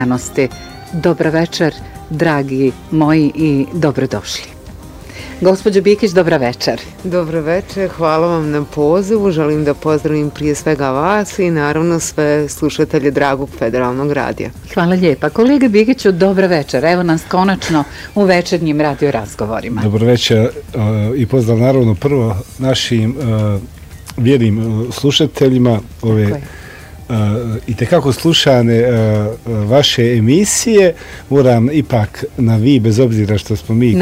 Dobra večer, dragi moji i dobrodošli. Gospođo Bikić, dobra večer. Dobro večer, hvala vam na pozivu. Želim da pozdravim prije svega vas i naravno sve slušatelje dragog Federalnog radija. Hvala lijepa. Kolega Bikiću, dobra večer. Evo nas konačno u večernjim radio razgovorima. Dobro večer i pozdrav naravno prvo našim vjernim slušateljima ove i tekako slušane vaše emisije. Moram ipak na vi, bez obzira što smo mi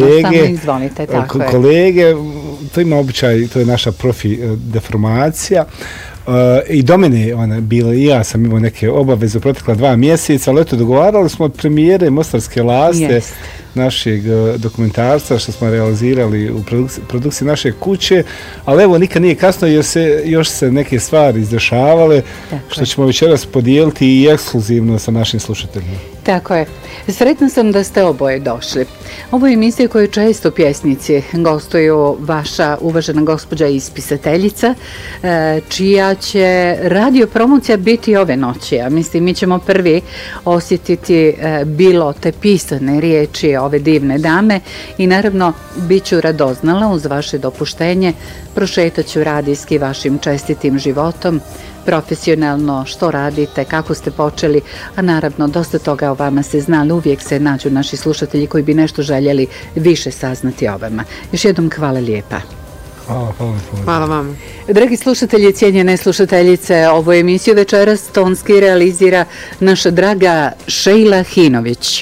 kolege, to ima običaj, to je naša deformacija. I do mene ona bila, i ja sam imao neke obaveze protekla 2 mjeseca, ali eto dogovarali smo od premijere Mostarske laste, našeg dokumentarstva što smo realizirali u produkciji naše kuće, ali evo nikad nije kasno jer još se neke stvari izdešavale što ćemo večeras podijeliti i ekskluzivno sa našim slušateljima. Tako je. Sretna sam da ste oboje došli. Ovo je emisija koju često pjesnici gostuju vaša uvažena gospođa ispisateljica, čija će radio promocija biti ove noći. A mislim, mi ćemo prvi osjetiti bilo te pisane riječi ove divne dame i naravno bit ću radoznala uz vaše dopuštenje, prošetat ću radijski vašim čestitim životom, profesionalno, što radite, kako ste počeli, a naravno dosta toga o vama se zna, ali uvijek se nađu naši slušatelji koji bi nešto željeli više saznati o vama. Još jednom hvala lijepa. Hvala vam. Dragi slušatelji, cijenjene slušateljice, ovu emisiju večeras tonski realizira naša draga Šejla Hinović.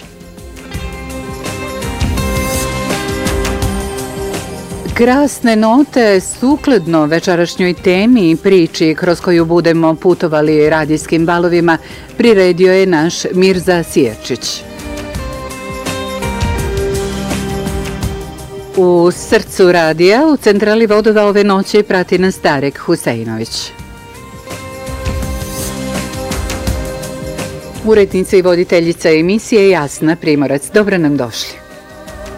Krasne note sukladno večerašnjoj temi i priči kroz koju budemo putovali radijskim balovima priredio je naš Mirza Sierčić. U srcu radija, u centrali vodova ove noći prati nas Tarek Huseinović. Urednica i voditeljica emisije Jasna Primorac. Dobro nam došli.